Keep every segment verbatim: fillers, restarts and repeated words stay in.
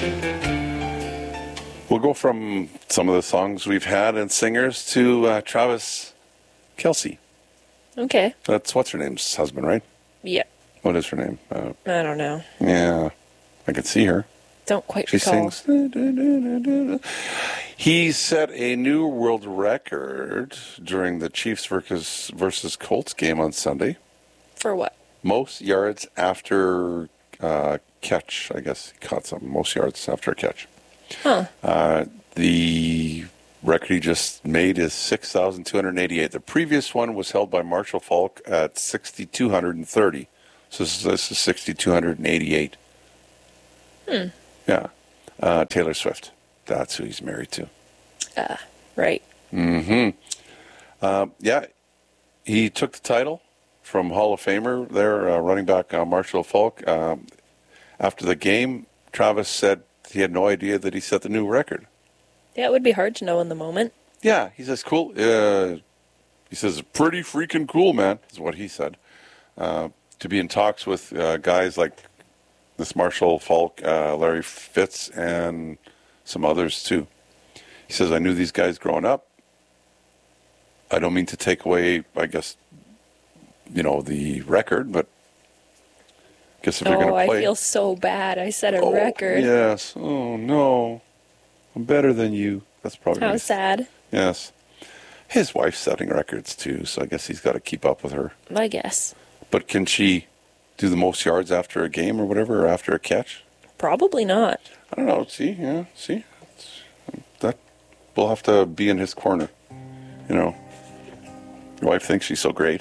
We'll go from some of the songs we've had and singers to uh, Travis Kelce. Okay. That's what's her name's husband, right? Yeah. What is her name? Uh, I don't know. yeah, I can see her. Don't quite She recall. sings. He set a new world record during the Chiefs versus, versus Colts game on Sunday. For what? Most yards after uh, catch, I guess. He caught some. Most yards after a catch. Huh. Uh, the record he just made is six thousand two hundred eighty-eight. The previous one was held by Marshall Falk at six thousand two hundred thirty. So this is, this is six thousand two hundred eighty-eight. Hmm. Yeah. Uh, Taylor Swift. That's who he's married to. Ah, uh, right. Mm-hmm. Uh, yeah. He took the title from Hall of Famer there, uh, running back uh, Marshall Falk. Um, after the game, Travis said he had no idea that he set the new record. Yeah, it would be hard to know in the moment. Yeah, he says, cool. Uh, he says, pretty freaking cool, man, is what he said. Uh, to be in talks with uh, guys like this Marshall Falk, uh, Larry Fitz, and some others, too. He says, I knew these guys growing up. I don't mean to take away, I guess, you know, the record, but I guess if oh, you're going to play... I feel so bad. I set a oh, record. Yes. Oh, no. I'm better than you. That's probably... How nice. sad. Yes. His wife's setting records, too, so I guess he's got to keep up with her. I guess. But can she do the most yards after a game or whatever, or after a catch? Probably not. I don't know. See, yeah, see? It's, that we'll have to be in his corner. You know, your wife thinks she's so great.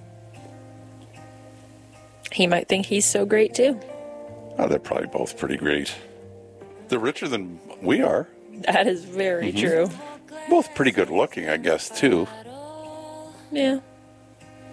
He might think he's so great, too. Oh, they're probably both pretty great. They're richer than we are. That is very mm-hmm. true. Both pretty good looking, I guess, too. Yeah.